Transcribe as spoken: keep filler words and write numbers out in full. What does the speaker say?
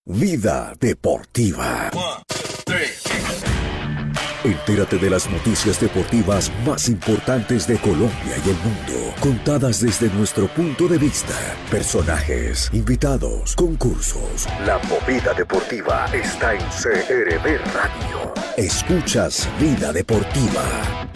Vida Deportiva. One, two, three. Entérate de las noticias deportivas más importantes de Colombia y el mundo, contadas desde nuestro punto de vista. Personajes, invitados, concursos. La movida deportiva está en C R V Radio. Escuchas Vida Deportiva.